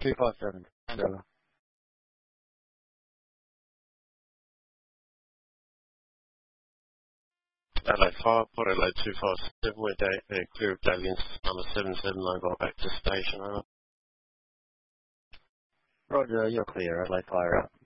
257. Stella. Hello, 5, body load 257, we're clear of Davians, number 779, got back to station, over. Roger, you're clear. I'd like fire out.